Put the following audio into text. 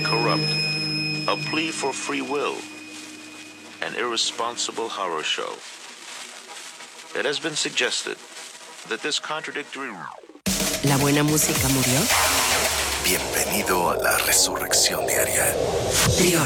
corrupt, a plea for free will, an irresponsible horror show. It has been suggested that this contradictory... ¿La buena música murió? Bienvenido a la resurrección diaria. Trío